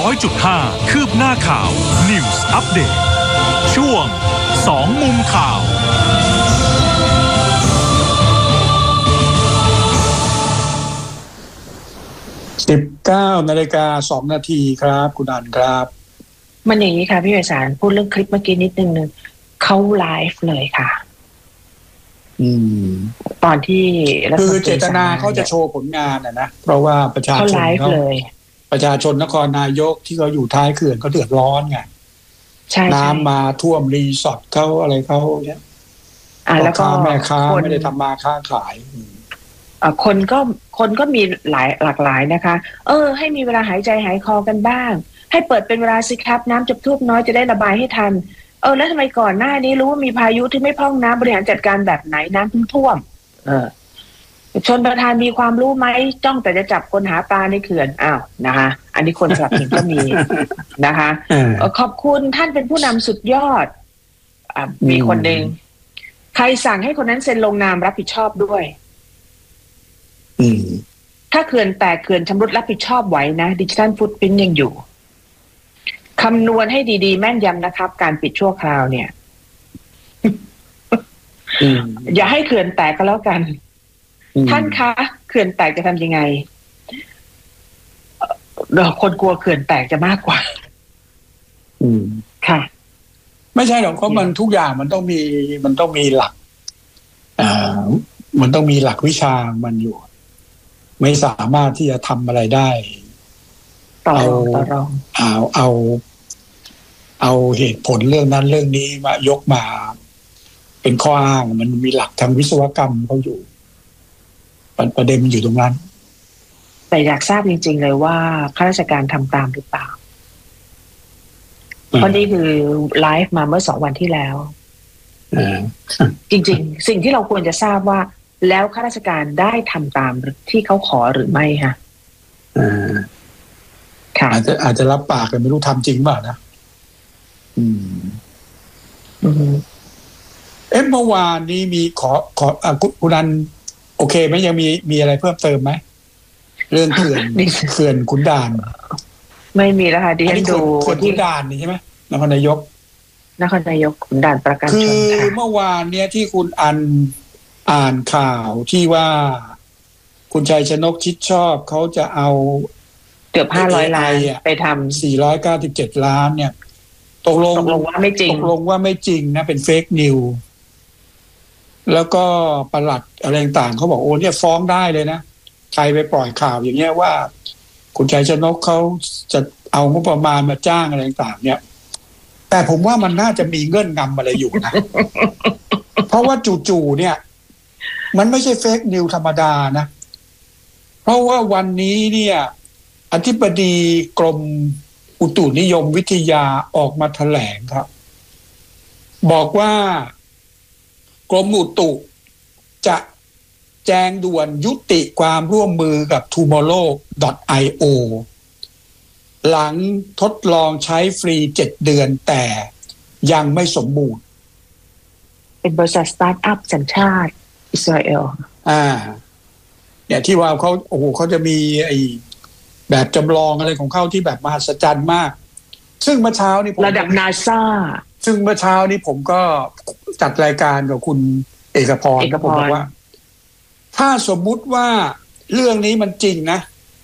100.5 คืบหน้าข่าว News Update ช่วง2มุมข่าว 19:02 นาทีครับคุณอันครับมันอย่างนี้ค่ะพี่ไพศาลพูดเรื่องคลิปเมื่อกี้นิดนึงเขาไลฟ์เลยค่ะตอนที่คือเจตนาเขาจะโชว์ผลงานนะเพราะว่าประชาชนเขาประชาชนนครนายกที่เขาอยู่ท้ายเขื่อนเขาเดือดร้อนไงน้ำมาท่วมรีสอร์ทเขาอะไรเขาเนี่ยแล้วก็แม่ค้าไม่ได้ทำมาค้าขายคนก็มีหลากหลายนะคะให้มีเวลาหายใจหายคอกันบ้างให้เปิดเป็นเวลาสิครับน้ำจะท่วมน้อยจะได้ระบายให้ทันแล้วทำไมก่อนหน้านี้รู้ว่ามีพายุที่ไม่พร่องน้ำบริหารจัดการแบบไหนน้ำท่วมชนประธานมีความรู้ไหมจ้องแต่จะจับคนหาปลาในเขื่อนนะคะอันนี้คนสนับสนุนก็มีนะคะขอบคุณท่านเป็นผู้นำสุดยอดมีคนหนึ่งใครสั่งให้คนนั้นเซ็นลงนามรับผิดชอบด้วยถ้าเขื่อนแตกเขื่อนชำรุดรับผิดชอบไหวนะดิจิทัลฟุตพริ้นท์ยังอยู่คำนวณให้ดีๆแม่นยำนะครับการปิดชั่วคราวเนี่ยอย่าให้เขื่อนแตกก็แล้วกันท่านคะเขื่อนแตกจะทำยังไงคนกลัวเขื่อนแตกจะมากกว่าค่ะไม่ใช่หรอกเพราะมันทุกอย่างมันต้องมีหลักมันต้องมีหลักวิชามันอยู่ไม่สามารถที่จะทำอะไรได้เอาเหตุผลเรื่องนั้นเรื่องนี้มายกมาเป็นข้ออ้างมันมีหลักทางวิศวกรรมเขาอยู่ประเด็นมันอยู่ตรงนั้นแต่อยากทราบจริงๆเลยว่าข้าราชการทำตามหรือเปล่าเพราะนี่คือไลฟ์มาเมื่อ2 วันที่แล้วจริงๆสิ่งที่เราควรจะทราบว่าแล้วข้าราชการได้ทำตามที่เขาขอหรือไม่ค่ะอาจจะรับปากกันไม่รู้ทำจริงเปล่านะเมื่อวานนี้มีขอคุณนันโอเคไหมยังมีอะไรเพิ่มเติมไหมเรื่องเขื่อนขุนด่านไม่มีแล้วค่ะดิฉันดูเขื่อนขุนด่านนี่ใช่ไหมนครนายกขุนด่านประการชนคือเมื่อวานเนี้ยที่คุณอันอ่านข่าวที่ว่าคุณชัยชนกชิดชอบเขาจะเอาเกือบ500 ล้านไปทำ497 ล้านเนี่ยตกลงว่าไม่จริงนะเป็นเฟกนิวแล้วก็ปลัดอะไรต่างเขาบอกโอ้เนี่ยฟ้องได้เลยนะใครไปปล่อยข่าวอย่างเงี้ยว่าคุณชัยชนกเขาจะเอางบประมาณมาจ้างอะไรต่างเนี่ยแต่ผมว่ามันน่าจะมีเงื่อนงำอะไรอยู่นะ เพราะว่าจู่ๆเนี่ยมันไม่ใช่เฟกนิวธรรมดานะเพราะว่าวันนี้เนี่ยอธิบดีกรมอุตุนิยมวิทยาออกมาแถลงครับบอกว่ากรมอุตุจะแจ้งด่วนยุติความร่วมมือกับ Tomorrow.io หลังทดลองใช้ฟรี7 เดือนแต่ยังไม่สมบูรณ์เป็นบริษัทสตาร์ทอัพสัญชาติอิสราเอลเนี่ยที่ว่าเขาจะมีไอ้แบบจำลองอะไรของเขาที่แบบมหัศจรรย์มากซึ่งเมื่อเช้านี้ระดับ NASA ซึ่งเมื่อเช้านี้ผมก็จัดรายการกับคุณเอกพรผมบอกว่าถ้าสมมุติว่าเรื่องนี้มันจริงนะ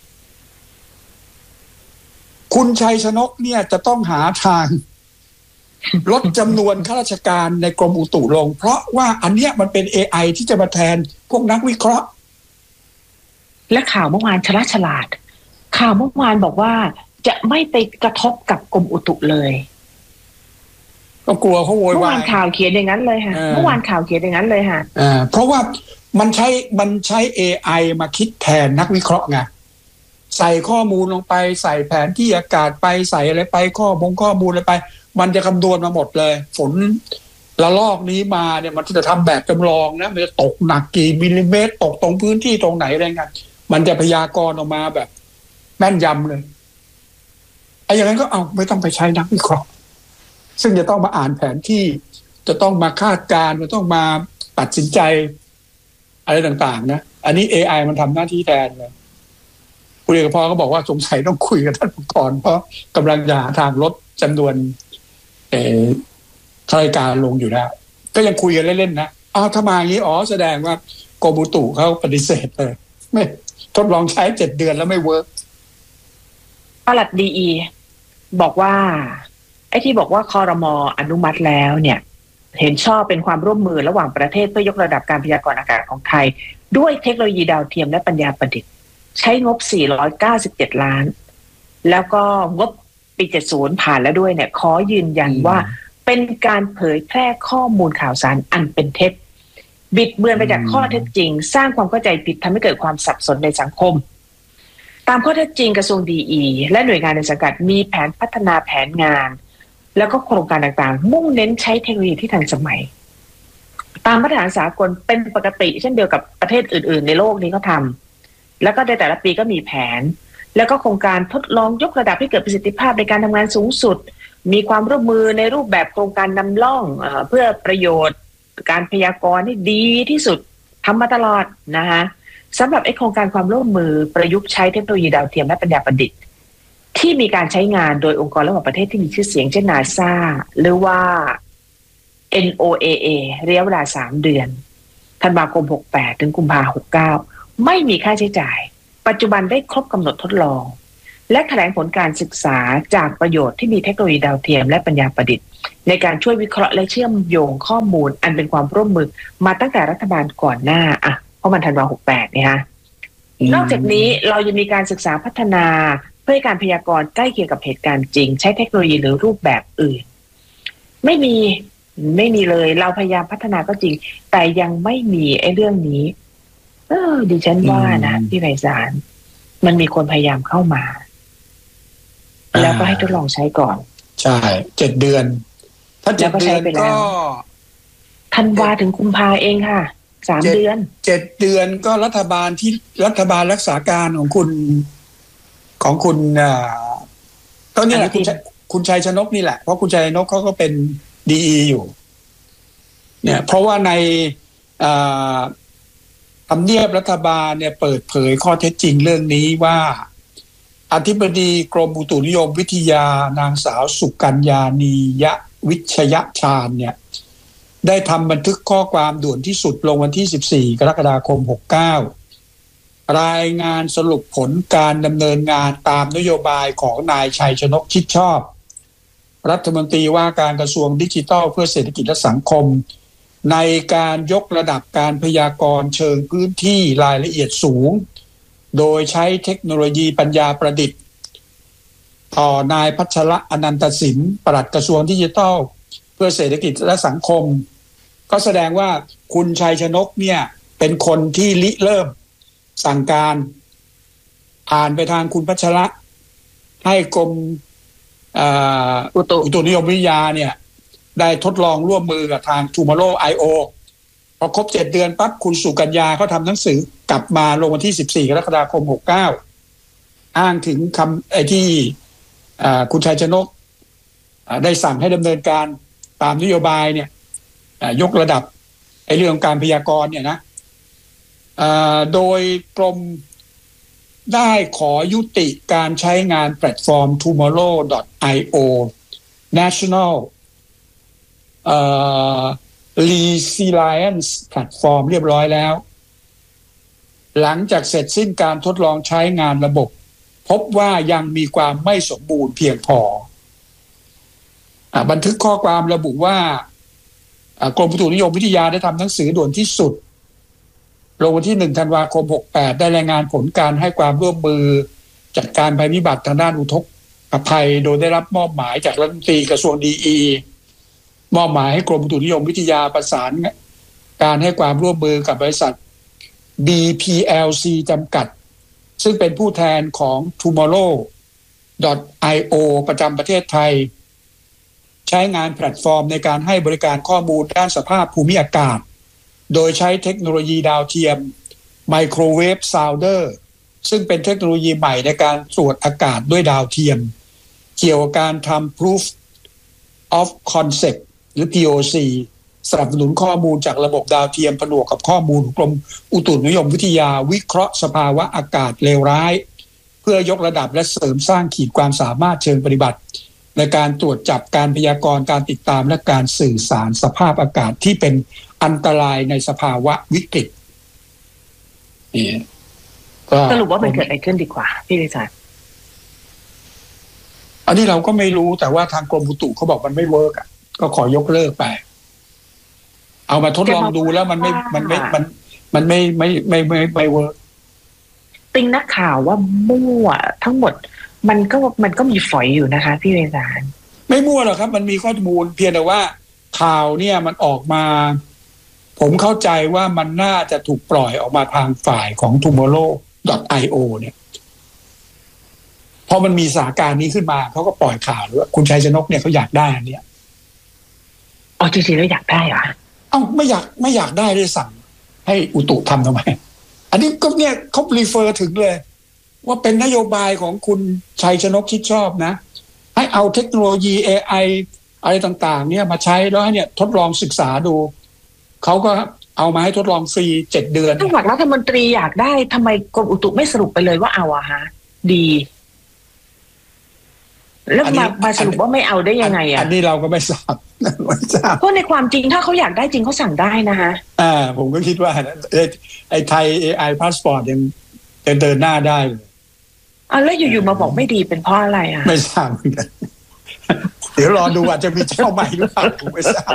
คุณชัยชนกเนี่ยจะต้องหาทางลดจำนวนข้าราชการในกรมอุตุลงเพราะว่าอันเนี้ยมันเป็น AI ที่จะมาแทนพวกนักวิเคราะห์และข่าวเมื่อวานฉลาดข่าวเมื่อวานบอกว่าจะไม่ไปกระทบกับกรมอุตุเลยก็กลัวเขาโวยวายเมื่อวานข่าวเขียนอย่างนั้นเลยค่ะเพราะว่ามันใช้ AI มาคิดแทนนักวิเคราะห์ไงใส่ข้อมูลลงไปใส่แผนที่อากาศไปใส่อะไรไปข้อมูลอะไรไปมันจะคำนวณมาหมดเลยฝนละลอกนี้มาเนี่ยมันจะทำแบบจำลองนะมันจะตกหนักกี่มิลลิเมตรตกตรงพื้นที่ตรงไหนอะไรเงี้ยมันจะพยากรณ์ออกมาแบบแม่นยำเลยไอ้อย่างนั้นก็ไม่ต้องไปใช้นักวิเคราะห์ซึ่งจะต้องมาอ่านแผนที่จะต้องมาคาดการณ์จะต้องมาตัดสินใจอะไรต่างๆนะอันนี้ AI มันทำหน้าที่แทนเลยคุณเอกพรก็บอกว่าสงสัยต้องคุยกับท่านก่อนเพราะกำลังจะหาทางลดจำนวนข้าราชการลงอยู่แล้วก็ยังคุยกันเล่นๆนะถ้ามาอย่างนี้แสดงว่ากรมอุตุเขาปฏิเสธเลยไม่ทดลองใช้7 เดือนแล้วไม่เวิร์กปลัดดีบอกว่าไอ้ที่บอกว่าครม.อนุมัติแล้วเนี่ยเห็นชอบเป็นความร่วมมือระหว่างประเทศเพื่อยกระดับการพยากรณ์อากาศของไทยด้วยเทคโนโลยีดาวเทียมและปัญญาประดิษฐ์ใช้งบ497 ล้านแล้วก็งบปี70ผ่านแล้วด้วยเนี่ยขอยืนยันว่าเป็นการเผยแพร่ข้อมูลข่าวสารอันเป็นเท็จบิดเบือนไปจากข้อเท็จจริงสร้างความเข้าใจผิดทำให้เกิดความสับสนในสังคมตามข้อเท็จจริงกระทรวงดีและหน่วยงานในสังกัดมีแผนพัฒนาแผนงานแล้วก็โครงการต่างๆมุ่งเน้นใช้เทคโนโลยีที่ทันสมัยตามมาตรฐานสากลเป็นปกติเช่นเดียวกับประเทศอื่นๆในโลกนี้ก็ทำแล้วก็ในแต่ละปีก็มีแผนแล้วก็โครงการทดลองยกระดับให้เกิดประสิทธิภาพในการทำงานสูงสุดมีความร่วมมือในรูปแบบโครงการนำร่องเพื่อประโยชน์การพยากรณ์ที่ดีที่สุดทำมาตลอดนะคะสำหรับโครงการความร่วมมือประยุกต์ใช้เทคโนโลยีดาวเทียมและปัญญาประดิษฐ์ที่มีการใช้งานโดยองค์กรระหว่างประเทศที่มีชื่อเสียงเช่น NASA หรือว่า NOAA ระยะเวลา3 เดือนธันวาคม68ถึงกุมภาพันธ์69ไม่มีค่าใช้จ่ายปัจจุบันได้ครบกำหนดทดลองและแถลงผลการศึกษาจากประโยชน์ที่มีเทคโนโลยีดาวเทียมและปัญญาประดิษฐ์ในการช่วยวิเคราะห์และเชื่อมโยงข้อมูลอันเป็นความร่วมมือมาตั้งแต่รัฐบาลก่อนหน้าเพราะมันธันวาคม68เนี่ยฮะนอกจากนี้เรายังมีการศึกษาพัฒนาเพื่อให้การพยากรณ์ใกล้เคียงกับเหตุการณ์จริงใช้เทคโนโลยีหรือรูปแบบอื่นไม่มีเลยเราพยายามพัฒนาก็จริงแต่ยังไม่มีเรื่องนี้ดิฉันว่านะพี่ไพศาลมันมีคนพยายามเข้ามาแล้วก็ให้ทดลองใช้ก่อนใช่7 เดือนถ้า7 เดือนก็ธันวาถึงกุมภาเองค่ะ3 เดือน 7 เดือนก็รัฐบาลรักษาการของคุณก็นี่แหละคุณชัยชนกนี่แหละเพราะคุณชัยชนกเขาก็เป็นดีอยู่เนี่ยเพราะว่าในทำเนียบรัฐบาลเนี่ยเปิดเผยข้อเท็จจริงเรื่องนี้ว่าอธิบดีกรมอุตุนิยมวิทยานางสาวสุกัญญานียวิชยชาญเนี่ยได้ทำบันทึกข้อความด่วนที่สุดลงวันที่14 กรกฎาคม 69รายงานสรุปผลการดำเนินงานตามนโยบายของนายชัยชนกชิดชอบรัฐมนตรีว่าการกระทรวงดิจิทัลเพื่อเศรษฐกิจและสังคมในการยกระดับการพยากรณ์เชิงพื้นที่รายละเอียดสูงโดยใช้เทคโนโลยีปัญญาประดิษฐ์ต่อนายพัชระอนันตสินปลัดกระทรวงดิจิทัลเพื่อเศรษฐกิจและสังคมก็แสดงว่าคุณชัยชนกเนี่ยเป็นคนที่ริเริ่มสั่งการผ่านไปทางคุณพัชระให้กรมอุตุนิยมวิทยาเนี่ยได้ทดลองร่วมมือกับทาง Tomorrow IO พอครบ7 เดือนปั๊บคุณสุกัญญาเขาทำหนังสือกลับมาลงวันที่14 กรกฎาคม 69อ้างถึงคำที่คุณชัยชนกได้สั่งให้ดำเนินการตามนโยบายเนี่ยยกระดับเรื่องการพยากรณ์เนี่ยนะโดยกรมได้ขอยุติการใช้งานแพลตฟอร์ม tomorrow.io National Resilience Platform เรียบร้อยแล้วหลังจากเสร็จสิ้นการทดลองใช้งานระบบพบว่ายังมีความไม่สมบูรณ์เพียงพอบันทึกข้อความระบุว่ากรมอุตุนิยมวิทยาได้ทำหนังสือด่วนที่สุดลงวันที่1 ธันวาคม 68ได้รายงานผลการให้ความร่วมมือจัดการภัยพิบัติทางด้านอุทกภัยโดยได้รับมอบหมายจากรัฐมนตรีกระทรวงดีมอบหมายให้กรมอุตุนิยมวิทยาประสานการให้ความร่วมมือกับบริษัท BPLC จำกัดซึ่งเป็นผู้แทนของ Tomorrow.io ประจำประเทศไทยใช้งานแพลตฟอร์มในการให้บริการข้อมูลด้านสภาพภูมิอากาศโดยใช้เทคโนโลยีดาวเทียมไมโครเวฟซาวเดอร์ซึ่งเป็นเทคโนโลยีใหม่ในการตรวจอากาศด้วยดาวเทียมเกี่ยวกับการทำ Proof of Concept หรือ POC สนับสนุนข้อมูลจากระบบดาวเทียมผนวกกับข้อมูลของกรมอุตุนิยมวิทยาวิเคราะห์สภาวะอากาศเลวร้ายพื่อยกระดับและเสริมสร้างขีดความสามารถเชิงปฏิบัติในการตรวจจับการพยากรณ์การติดตามและการสื่อสารสภาพอากาศที่เป็นอันตรายในสภาวะวิกฤตนี่สรุปว่ามันเกิดอะไรขึ้นดีกว่าพี่วิจารณ์อันนี้เราก็ไม่รู้แต่ว่าทางกรมอุตุเขาบอกมันไม่เวิร์กอ่ะก็ขอยกเลิกไปเอามาทดลองดูแล้วมันไม่เวิร์กติงนักข่าวว่ามั่วทั้งหมดมันก็มีฝอยอยู่นะคะพี่เวสานไม่มั่วหรอกครับมันมีข้อมูลเพียงแต่ว่าข่าวเนี่ยมันออกมาผมเข้าใจว่ามันน่าจะถูกปล่อยออกมาทางฝ่ายของ tomorrow.io เนี่ยพอมันมีสถานการณ์นี้ขึ้นมาเขาก็ปล่อยข่าวว่าคุณชัยชนกเนี่ยเขาอยากได้อันเนี้ยอ๋อจริงๆแล้วอยากได้เหรอเอ้าไม่อยากได้เลยสั่งให้อุตุทำทำไมอันนี้ก็เนี่ยเขารีเฟอร์ถึงเลยว่าเป็นนโยบายของคุณชัยชนกชิดชอบนะให้เอาเทคโนโลยี AI อะไรต่างๆเนี่ยมาใช้แล้วให้เนี่ยทดลองศึกษาดูเขาก็เอามาให้ทดลองฟรี7 เดือนถ้าหากรัฐมนตรีอยากได้ทำไมกรมอุตุไม่สรุปไปเลยว่าเอาอะฮะดีแล้วมาสรุปว่าไม่เอาได้ยังไงอะอันนี้เราก็ไม่ทราบเพราะในความจริงถ้าเขาอยากได้จริงเขาสั่งได้นะฮะผมก็คิดว่าไอ้ไทย AI Passport ยังเดินหน้าได้เลยแล้วอยู่ๆมาบอกไม่ดีเป็นเพราะอะไรอะไม่ทราบเหมือนกันเดี๋ยวรอดูอาจจะมีเจ้าใหม่หรือเปล่าผมไม่ทราบ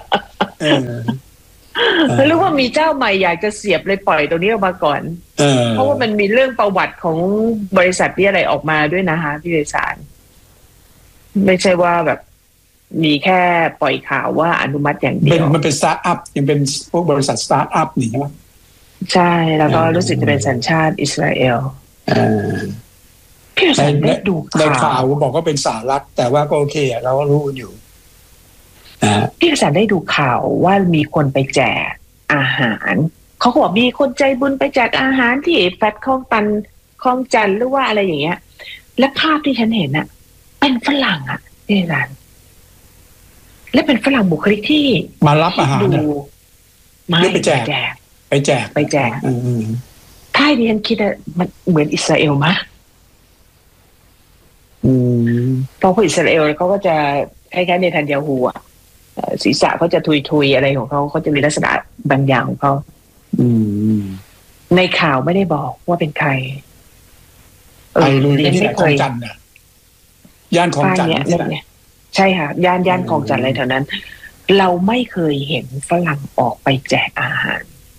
หรือว่ามีเจ้าใหม่อยากจะเสียบเลยปล่อยตัวนี้ออกมาก่อนเพราะว่ามันมีเรื่องประวัติของบริษัทที่อะไรออกมาด้วยนะคะพี่เดชานไม่ใช่ว่าแบบมีแค่ปล่อยข่าวว่าอนุมัติอย่างเดียวมันเป็นสตาร์ทอัพยังเป็นพวกบริษัทสตาร์ทอัพนี่ใช่ไหมใช่แล้วก็รู้สึกจะเป็นสัญชาติอิสราเอลพี่สันได้ดูข่าวบอกว่าเป็นสหรัฐแต่ว่าก็โอเคเราก็รู้อยู่พี่สันได้ดูข่าวว่ามีคนไปแจกอาหารเขาบอกมีคนใจบุญไปแจกอาหารที่แฟตคลองตันคลองจันหรือว่าอะไรอย่างเงี้ยและภาพที่ฉันเห็นอะเป็นฝรั่งอะพี่สันและเป็นฝรั่งบุคลิกที่มารับอาหารดูไม่ไปแจกถ้าดิฉันคิดว่ามันเหมือนอิสราเอลมะเพราะอิสราเอลเขาก็จะคล้ายๆเนทันยาฮูอ่ะศีรษะเขาจะทุยๆอะไรของเขาจะมีลักษณะบางอย่างของเขาในข่าวไม่ได้บอกว่าเป็นใครเรียนไม่เคยจันนะย่านของจันเนี่ยใช่ค่ะย่านของจันอะไรแถวนั้นเราไม่เคยเห็นฝรั่งออกไปแจกอาหาร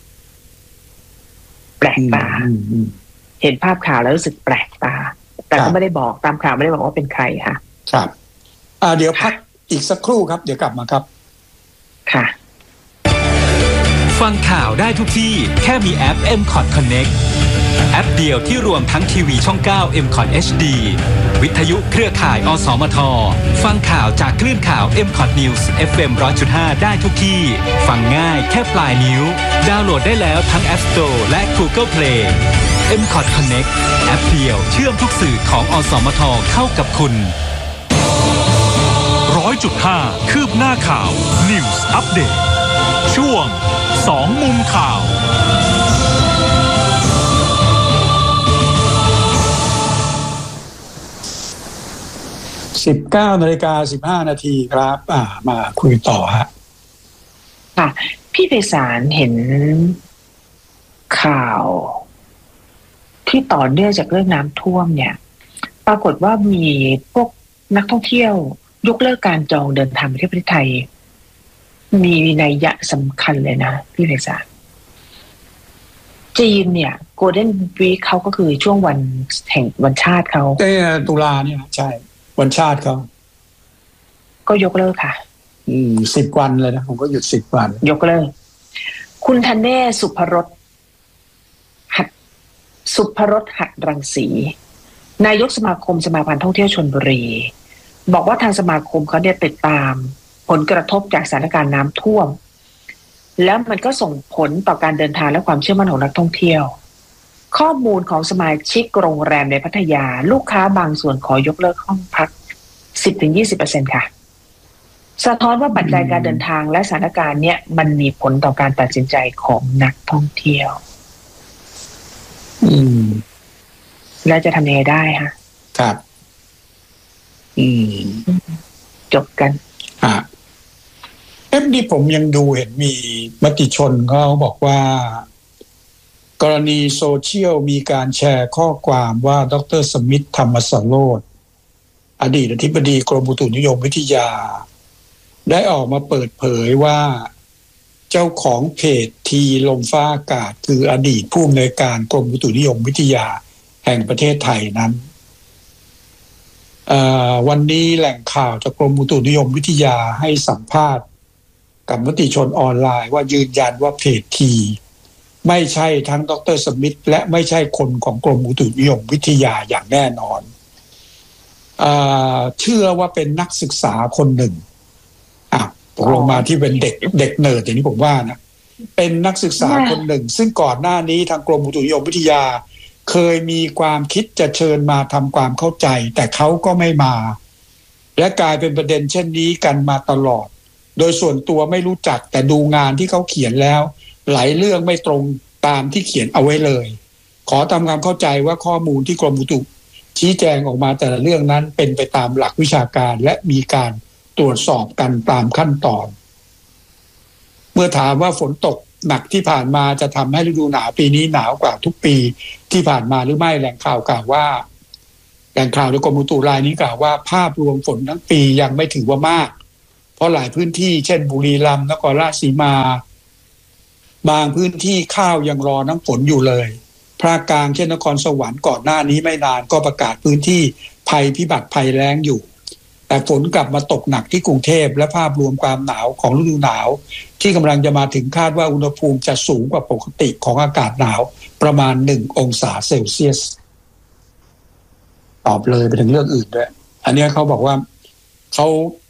แปลกตาเห็นภาพข่าวแล้วรู้สึกแปลกตาแต่ก็ไม่ได้บอกตามข่าวไม่ได้บอกว่าเป็นใครค่ะครับเดี๋ยวพักอีกสักครู่ครับเดี๋ยวกลับมาครับค่ะฟังข่าวได้ทุกที่แค่มีแอป MCOT Connect แอปเดียวที่รวมทั้งทีวีช่อง 9 MCOT HD วิทยุเครือข่ายอสมทฟังข่าวจากคลื่นข่าว MCOT News FM 100.5 ได้ทุกที่ฟังง่ายแค่ปลายนิ้วดาวน์โหลดได้แล้วทั้ง App Store และ Google Play MCOT Connect แอปเดียวเชื่อมทุกสื่อของอสมทเข้ากับคุณ 100.5 คืบหน้าข่าว News Update ช่วง2 มุมข่าว 19:15 น.ครับมาคุยต่อฮะค่ะพี่ไพศาลเห็นข่าวที่ต่อเนื่องจากเรื่องน้ำท่วมเนี่ยปรากฏว่ามีพวกนักท่องเที่ยวยกเลิกการจองเดินทางไปที่ประเทศไทยมีนัยยะสำคัญเลยนะพี่ไพศาลจีนเนี่ยโกลเด้นวีคเขาก็คือช่วงวันแห่งวันชาติเขาตุลาเนี่ยใช่วันชาติเขาก็ยกเลิกค่ะ 10 วันเลยนะผมก็หยุด10 วันยกเลิกคุณธเนศสุภรสหัตถรังสีนายกสมาคมสมาพันธ์ท่องเที่ยวชลบุรีบอกว่าทางสมาคมเขาเนี่ยติดตามผลกระทบจากสถานการณ์น้ำท่วมแล้วมันก็ส่งผลต่อการเดินทางและความเชื่อมั่นของนักท่องเที่ยวข้อมูลของสมาชิกโรงแรมในพัทยาลูกค้าบางส่วนขอยกเลิกห้องพัก 10-20% ค่ะสะท้อนว่าปัจจัยการเดินทางและสถานการณ์เนี้ยมันมีผลต่อการตัดสินใจของนักท่องเที่ยวแล้วจะทำยังไงได้ฮะครับจบกันนี่ผมยังดูเห็นมีมติชนเขาบอกว่ากรณีโซเชียลมีการแชร์ข้อความว่าดร.สมิทธธรรมสโรจน์อดีตอธิบดีกรมอุตุนิยมวิทยาได้ออกมาเปิดเผยว่าเจ้าของเพจทีลมฟ้าอากาศคืออดีตผู้อำนวยการกรมอุตุนิยมวิทยาแห่งประเทศไทยนั้นวันนี้แหล่งข่าวจากกรมอุตุนิยมวิทยาให้สัมภาษณ์กับมติชนออนไลน์ว่ายืนยันว่าเพจทีไม่ใช่ทั้งดร.สมิทธและไม่ใช่คนของกรมอุตุนิยมวิทยาอย่างแน่นอนเชื่อว่าเป็นนักศึกษาคนหนึ่งตกลงมาที่เป็นเด็กเนิร์ดอย่างนี้ผมว่านะเป็นนักศึกษาคนหนึ่งซึ่งก่อนหน้านี้ทางกรมอุตุนิยมวิทยาเคยมีความคิดจะเชิญมาทำความเข้าใจแต่เขาก็ไม่มาและกลายเป็นประเด็นเช่นนี้กันมาตลอดโดยส่วนตัวไม่รู้จักแต่ดูงานที่เขาเขียนแล้วหลายเรื่องไม่ตรงตามที่เขียนเอาไว้เลยขอทำความเข้าใจว่าข้อมูลที่กรมอุตุชี้แจงออกมาแต่ละเรื่องนั้นเป็นไปตามหลักวิชาการและมีการตรวจสอบกันตามขั้นตอนเมื่อถามว่าฝนตกหนักที่ผ่านมาจะทำให้ฤดูหนาวปีนี้หนาวกว่าทุกปีที่ผ่านมาหรือไม่แหล่งข่าวกล่าวว่าแหล่งข่าวในกรมอุตุรายนี้กล่าวว่าภาพรวมฝนทั้งปียังไม่ถือว่ามากเพราะหลายพื้นที่เช่นบุรีรัมย์นครราชสีมาบางพื้นที่ข้าวยังรอน้ำฝนอยู่เลยภาคกลางเช่นนครสวรรค์ก่อนหน้านี้ไม่นานก็ประกาศพื้นที่ภัยพิบัติภัยแล้งอยู่แต่ฝนกลับมาตกหนักที่กรุงเทพและภาพรวมความหนาวของฤดูหนาวที่กำลังจะมาถึงคาดว่าอุณหภูมิจะสูงกว่าปกติของอากาศหนาวประมาณ1 องศาเซลเซียสตอบเลยไปถึงเรื่องอื่นด้วยอันนี้เขาบอกว่าเขา